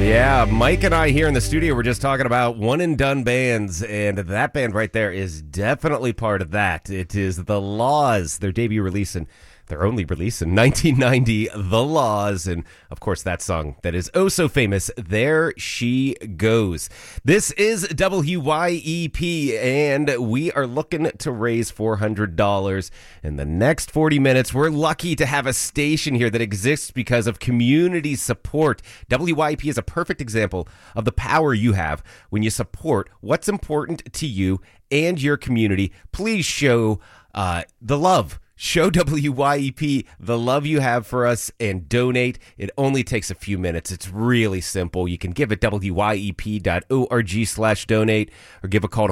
Yeah, Mike and I here in the studio were just talking about one and done bands, and that band right there is definitely part of that. It is The Laws, their debut release, and their only release in 1990, The Laws, and of course that song that is oh so famous, There She Goes. This is WYEP, and we are looking to raise $400 in the next 40 minutes. We're lucky to have a station here that exists because of community support. WYEP is a perfect example of the power you have when you support what's important to you and your community. Please show the love. Show WYEP the love you have for us and donate. It only takes a few minutes. It's really simple. You can give at wyep.org/donate or give a call to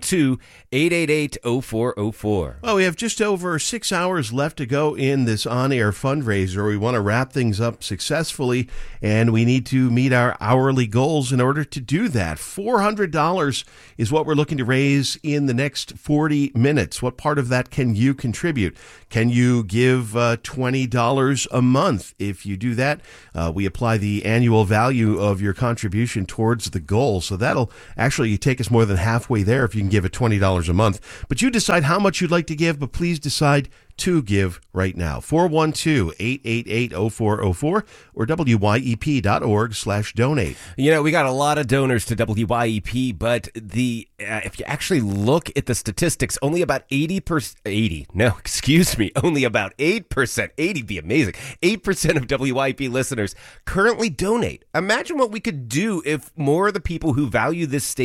412-888-0404. Well, we have just over 6 hours left to go in this on-air fundraiser. We want to wrap things up successfully, and we need to meet our hourly goals in order to do that. $400 is what we're looking to raise in the next 40 minutes. What part of that can you contribute? Can you give $20 a month? If you do that, we apply the annual value of your contribution towards the goal. So that'll actually take us more than halfway there if you can give it $20 a month. But you decide how much you'd like to give, but please decide to give right now. 412-888-0404 or wyep.org/donate. You know, we got a lot of donors to WYEP, but if you actually look at the statistics, only about 8%, 80 be amazing, 8% of WYEP listeners currently donate. Imagine what we could do if more of the people who value this station